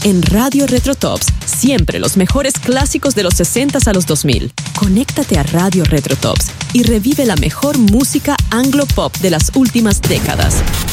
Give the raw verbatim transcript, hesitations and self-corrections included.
En Radio Retrotops, siempre los mejores clásicos de los sesentas a los dos mil. Conéctate a Radio Retrotops y revive la mejor música anglo-pop de las últimas décadas.